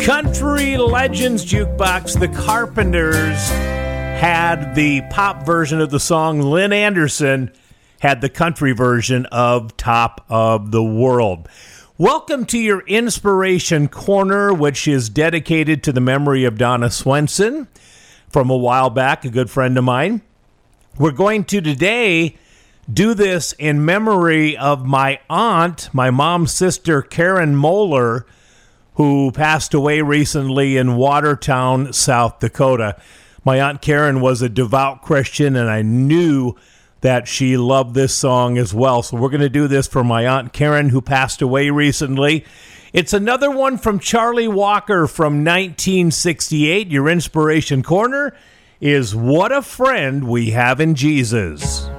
Country Legends Jukebox. The Carpenters had the pop version of the song. Lynn Anderson had the country version of Top of the World. Welcome to your Inspiration Corner, which is dedicated to the memory of Donna Swenson from a while back, a good friend of mine. We're going to today do this in memory of my aunt, my mom's sister, Karen Moeller, who passed away recently in Watertown, South Dakota. My Aunt Karen was a devout Christian, and I knew that she loved this song as well. So we're going to do this for my Aunt Karen, who passed away recently. It's another one from Charlie Walker from 1968. Your Inspiration Corner is What a Friend We Have in Jesus.